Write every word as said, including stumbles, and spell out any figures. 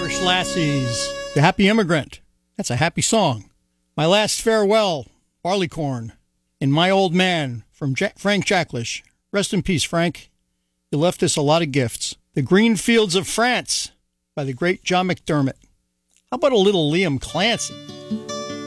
Irish Lassies, The Happy Immigrant. That's a happy song. My Last Farewell, Barleycorn. And My Old Man from Jack- Frank Jacklish. Rest in peace, Frank. You left us a lot of gifts. The Green Fields of France by the great John McDermott. How about a little Liam Clancy?